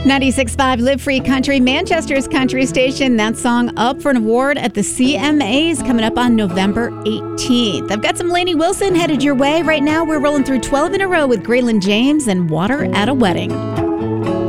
96.5 Live Free Country, Manchester's country station. That song up for an award at the CMAs coming up on November 18th. I've got some Lainey Wilson headed your way. Right now, we're rolling through 12 in a row with Graylin James and Water at a Wedding.